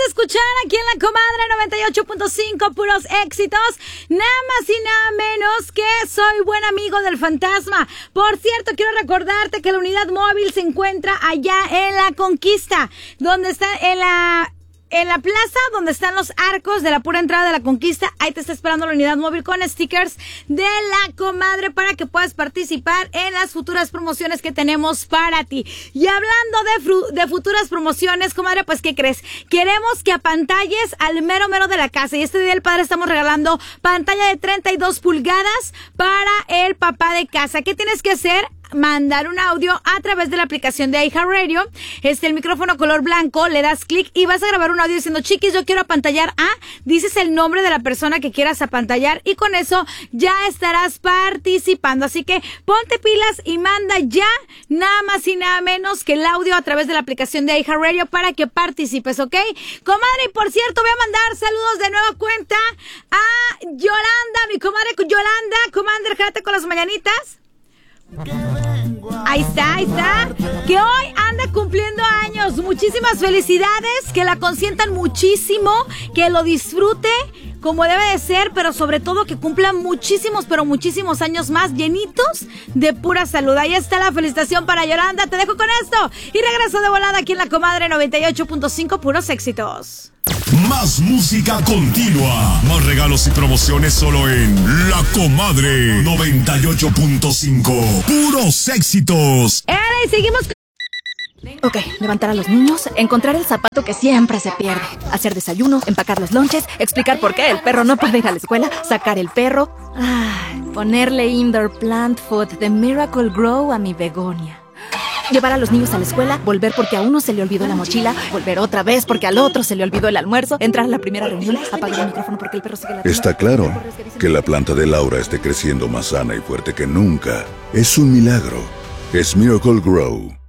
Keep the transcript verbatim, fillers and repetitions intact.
de escuchar aquí en La Comadre noventa y ocho punto cinco, puros éxitos. Nada más y nada menos que soy buen amigo del fantasma. Por cierto, quiero recordarte que la unidad móvil se encuentra allá en La Conquista, donde está en la... En la plaza donde están los arcos de la pura entrada de La Conquista. Ahí te está esperando la unidad móvil con stickers de La Comadre para que puedas participar en las futuras promociones que tenemos para ti. Y hablando de, fru- de futuras promociones, comadre, pues ¿qué crees? Queremos que apantalles al mero mero de la casa. Y este día del padre estamos regalando pantalla de treinta y dos pulgadas para el papá de casa. ¿Qué tienes que hacer? Mandar un audio a través de la aplicación de iHeartRadio. Este, el micrófono color blanco, le das clic y vas a grabar un audio diciendo, chiquis, yo quiero apantallar a, dices el nombre de la persona que quieras apantallar y con eso ya estarás participando. Así que ponte pilas y manda ya nada más y nada menos que el audio a través de la aplicación de iHeartRadio para que participes, ¿ok? Comadre, y por cierto, voy a mandar saludos de nueva cuenta a Yolanda, mi comadre Yolanda. Comadre, jálate con las mañanitas. Ahí está, ahí está. Que hoy anda cumpliendo años. Muchísimas felicidades. Que la consientan muchísimo. Que lo disfrute como debe de ser. Pero sobre todo que cumplan muchísimos, pero muchísimos años más llenitos de pura salud. Ahí está la felicitación para Yolanda. Te dejo con esto y regreso de volada aquí en La Comadre noventa y ocho punto cinco, puros éxitos. Más música continua, más regalos y promociones solo en La Comadre noventa y ocho punto cinco. Puros éxitos. ¡Eh! Seguimos. Ok, levantar a los niños, encontrar el zapato que siempre se pierde, hacer desayuno, empacar los lonches, explicar por qué el perro no puede ir a la escuela, sacar el perro, ay, ponerle indoor plant food de Miracle Grow a mi begonia. Llevar a los niños a la escuela, volver porque a uno se le olvidó la mochila, volver otra vez porque al otro se le olvidó el almuerzo, entrar a la primera reunión, apagar el micrófono porque el perro sigue la... Está claro que la planta de Laura esté creciendo más sana y fuerte que nunca. Es un milagro. Es Miracle Grow.